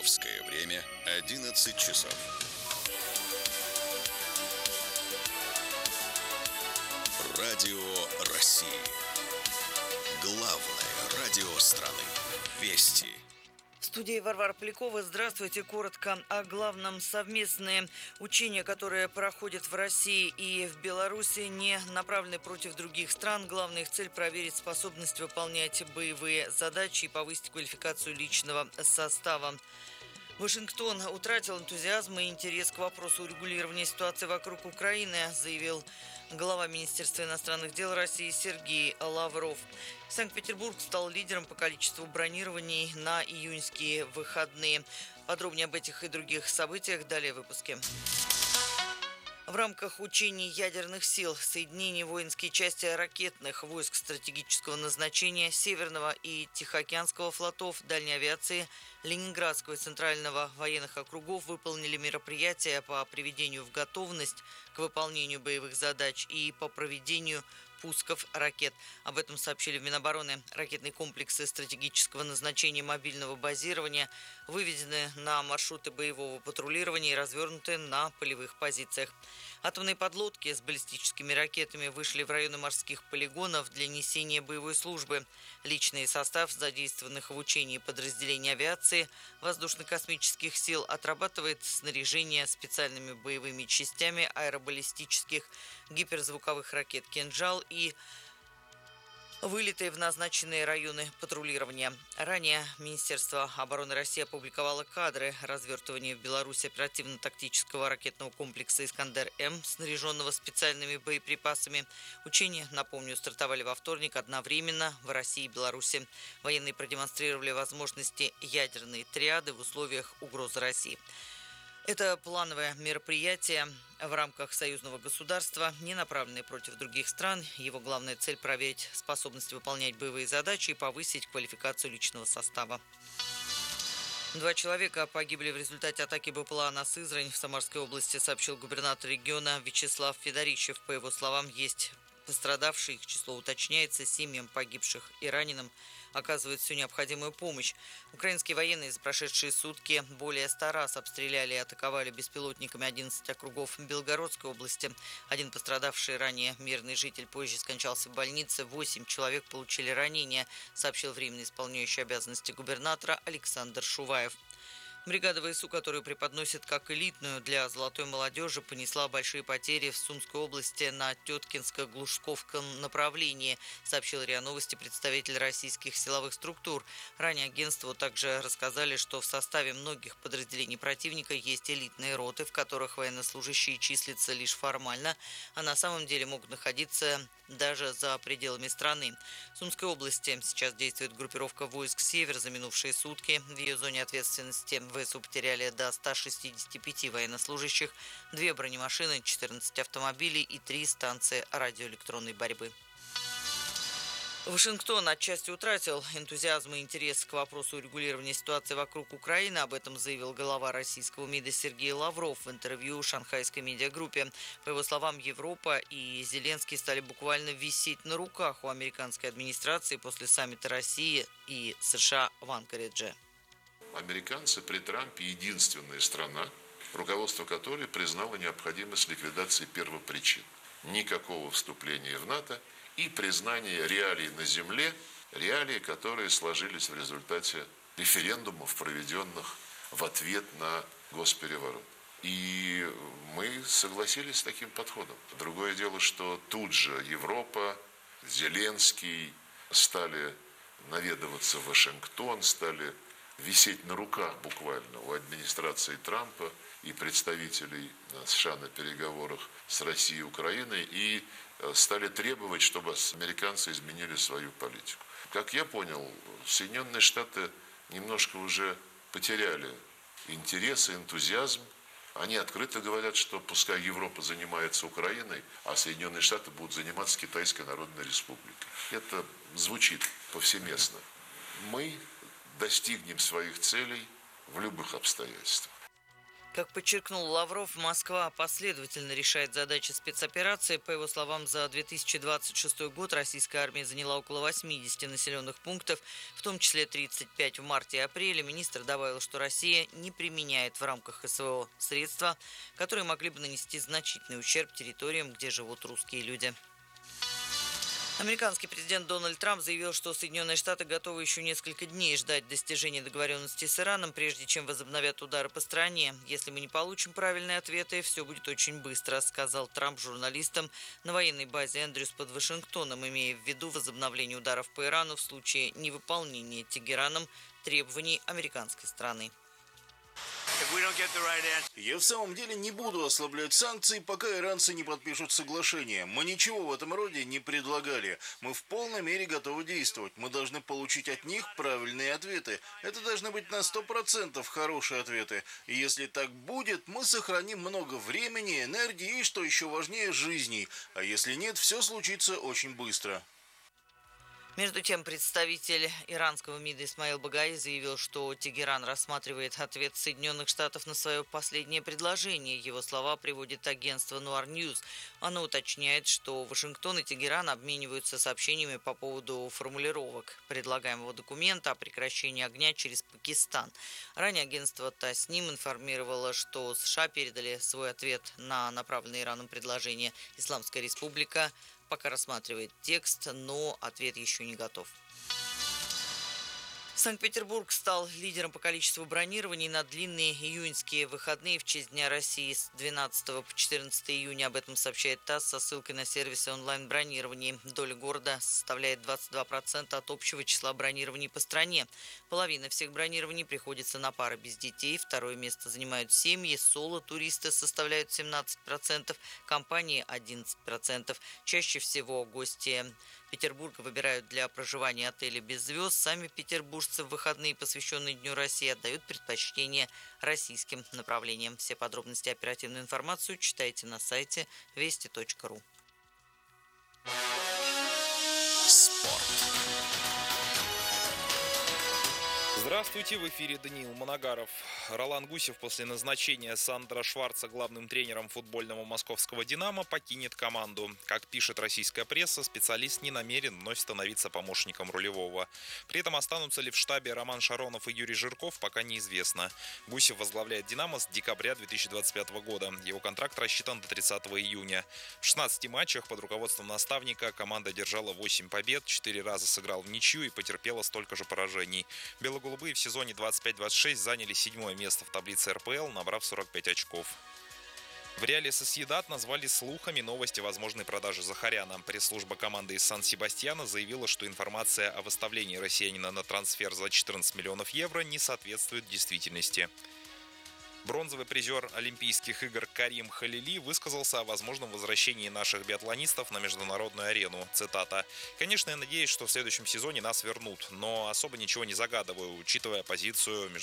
Московское время 11 часов. Радио России. Главное радио страны. Вести. В студии Варвара Полякова. Здравствуйте. Коротко о главном. Совместные учения, которые проходят в России и в Беларуси, не направлены против других стран. Главная их цель – проверить способность выполнять боевые задачи и повысить квалификацию личного состава. Вашингтон утратил энтузиазм и интерес к вопросу урегулирования ситуации вокруг Украины, заявил глава Министерства иностранных дел России Сергей Лавров. Санкт-Петербург стал лидером по количеству бронирований на июньские выходные. Подробнее об этих и других событиях далее в выпуске. В рамках учений ядерных сил соединений воинские части ракетных войск стратегического назначения Северного и Тихоокеанского флотов, дальней авиации, Ленинградского и Центрального военных округов выполнили мероприятия по приведению в готовность к выполнению боевых задач и по проведению пусков ракет. Об этом сообщили в Минобороны. Ракетные комплексы стратегического назначения мобильного базирования выведены на маршруты боевого патрулирования и развернуты на полевых позициях. Атомные подлодки с баллистическими ракетами вышли в районы морских полигонов для несения боевой службы. Личный состав задействованных в учении подразделений авиации воздушно-космических сил отрабатывает снаряжение специальными боевыми частями аэробаллистических гиперзвуковых ракет «Кинжал» и вылеты в назначенные районы патрулирования. Ранее Министерство обороны России опубликовало кадры развертывания в Беларуси оперативно-тактического ракетного комплекса «Искандер-М», снаряженного специальными боеприпасами. Учения, напомню, стартовали во вторник одновременно в России и Беларуси. Военные продемонстрировали возможности ядерной триады в условиях угрозы России. Это плановое мероприятие в рамках союзного государства, не направленное против других стран. Его главная цель – проверить способность выполнять боевые задачи и повысить квалификацию личного состава. 2 человека погибли в результате атаки БПЛА на Сызрань в Самарской области, сообщил губернатор региона Вячеслав Федорищев. По его словам, есть пострадавшие, их число уточняется, семьям погибших и раненым оказывают всю необходимую помощь. Украинские военные за прошедшие сутки более 100 раз обстреляли и атаковали беспилотниками 11 округов Белгородской области. Один пострадавший ранее мирный житель позже скончался в больнице. 8 человек получили ранения, сообщил временно исполняющий обязанности губернатора Александр Шуваев. Бригада ВСУ, которую преподносят как элитную для золотой молодежи, понесла большие потери в Сумской области на Теткинско-Глушковском направлении, сообщил РИА Новости представитель российских силовых структур. Ранее агентству также рассказали, что в составе многих подразделений противника есть элитные роты, в которых военнослужащие числятся лишь формально, а на самом деле могут находиться даже за пределами страны. В Сумской области сейчас действует группировка войск «Север». За минувшие сутки в ее зоне ответственности ВСУ потеряли до 165 военнослужащих, 2 бронемашины, 14 автомобилей и 3 станции радиоэлектронной борьбы. Вашингтон отчасти утратил энтузиазм и интерес к вопросу урегулирования ситуации вокруг Украины. Об этом заявил глава российского МИДа Сергей Лавров в интервью шанхайской медиагруппе. По его словам, Европа и Зеленский стали буквально висеть на руках у американской администрации после саммита России и США в Анкоридже. Американцы при Трампе единственная страна, руководство которой признало необходимость ликвидации первопричин. Никакого вступления в НАТО и признание реалий на земле, реалии, которые сложились в результате референдумов, проведенных в ответ на госпереворот. И мы согласились с таким подходом. Другое дело, что тут же Европа, Зеленский стали наведываться в Вашингтон, стали висеть на руках буквально у администрации Трампа и представителей США на переговорах с Россией и Украиной и стали требовать, чтобы американцы изменили свою политику. Как я понял, Соединенные Штаты немножко уже потеряли интерес и энтузиазм. Они открыто говорят, что пускай Европа занимается Украиной, а Соединенные Штаты будут заниматься Китайской Народной Республикой. Это звучит повсеместно. Мы достигнем своих целей в любых обстоятельствах. Как подчеркнул Лавров, Москва последовательно решает задачи спецоперации. По его словам, за 2026 год российская армия заняла около 80 населенных пунктов, в том числе 35 в марте и апреле. Министр добавил, что Россия не применяет в рамках СВО средства, которые могли бы нанести значительный ущерб территориям, где живут русские люди. Американский президент Дональд Трамп заявил, что Соединенные Штаты готовы еще несколько дней ждать достижения договоренности с Ираном, прежде чем возобновят удары по стране. Если мы не получим правильные ответы, все будет очень быстро, сказал Трамп журналистам на военной базе Эндрюс под Вашингтоном, имея в виду возобновление ударов по Ирану в случае невыполнения Тегераном требований американской стороны. Я в самом деле не буду ослаблять санкции, пока иранцы не подпишут соглашение. Мы ничего в этом роде не предлагали. Мы в полной мере готовы действовать. Мы должны получить от них правильные ответы. Это должны быть на 100% хорошие ответы. И если так будет, мы сохраним много времени, энергии и, что еще важнее, жизней. А если нет, все случится очень быстро. Между тем, представитель иранского МИДа Исмаил Багаи заявил, что Тегеран рассматривает ответ Соединенных Штатов на свое последнее предложение. Его слова приводит агентство Noir News. Оно уточняет, что Вашингтон и Тегеран обмениваются сообщениями по поводу формулировок предлагаемого документа о прекращении огня через Пакистан. Ранее агентство Тасним информировало, что США передали свой ответ на направленное Ираном предложение. Исламская республика пока рассматривает текст, но ответ еще не готов. Санкт-Петербург стал лидером по количеству бронирований на длинные июньские выходные в честь Дня России с 12 по 14 июня. Об этом сообщает ТАСС со ссылкой на сервисы онлайн-бронирования. Доля города составляет 22% от общего числа бронирований по стране. Половина всех бронирований приходится на пары без детей. Второе место занимают семьи. Соло-туристы составляют 17%, компании 11%. Чаще всего гости Петербурга выбирают для проживания отели без звезд. Сами петербуржцы в выходные, посвященные Дню России, отдают предпочтение российским направлениям. Все подробности и оперативную информацию читайте на сайте вести.ру. Спорт. Здравствуйте, в эфире Даниил Моногаров. Ролан Гусев после назначения Сандра Шварца главным тренером футбольного московского «Динамо» покинет команду. Как пишет российская пресса, специалист не намерен вновь становиться помощником рулевого. При этом останутся ли в штабе Роман Шаронов и Юрий Жирков, пока неизвестно. Гусев возглавляет «Динамо» с декабря 2025 года. Его контракт рассчитан до 30 июня. В 16 матчах под руководством наставника команда держала 8 побед, 4 раза сыграла в ничью и потерпела столько же поражений. Белоголубые в сезоне 25-26 заняли 7-е место в таблице РПЛ, набрав 45 очков. В Реале Сосьедад назвали слухами новости о возможной продаже Захаряна. Пресс-служба команды из Сан-Себастьяна заявила, что информация о выставлении россиянина на трансфер за 14 миллионов евро не соответствует действительности. Бронзовый призер Олимпийских игр Карим Халили высказался о возможном возвращении наших биатлонистов на международную арену. Цитата: «Конечно, я надеюсь, что в следующем сезоне нас вернут, но особо ничего не загадываю, учитывая позицию